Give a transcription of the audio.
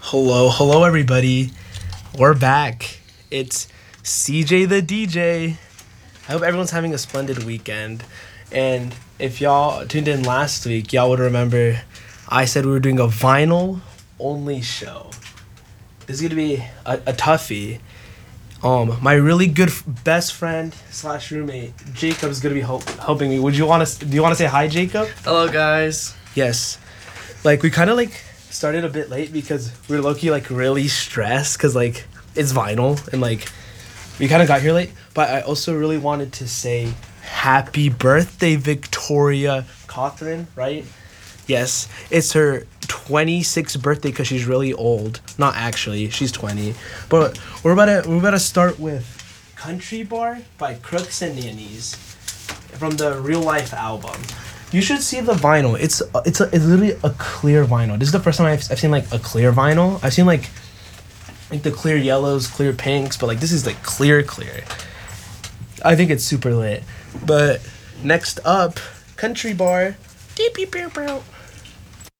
Hello, everybody. We're back. It's CJ the DJ. I hope everyone's having a splendid weekend. And if y'all tuned in last week, y'all would remember I said we were doing a vinyl only show. This is gonna be a toughie. My really good best friend / roommate Jacob is gonna be helping me. Do you want to say hi, Jacob? Hello, guys. Yes. We kind of started a bit late because we were low-key really stressed because it's vinyl and we kind of got here late. But I also really wanted to say happy birthday, Victoria Cawthron, right? Yes, it's her 26th birthday because she's really old. Not actually, she's 20. But we're about to start with Country Bar by Crooks and Nannies from the Real Life album. You should see the vinyl. It's literally a clear vinyl. This is the first time I've seen a clear vinyl. I've seen the clear yellows, clear pinks, but this is clear. I think it's super lit. But next up, Country Bar. Deep.